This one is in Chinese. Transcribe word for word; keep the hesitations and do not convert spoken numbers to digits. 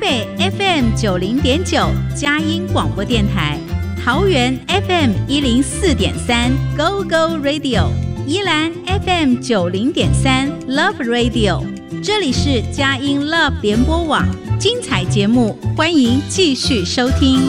北 F M 九零点九佳音广播电台，桃园 F M 一零四点三 Go Go Radio， 宜兰 F M 九零点三 Love Radio。这里是佳音 Love 联播网，精彩节目，欢迎继续收听。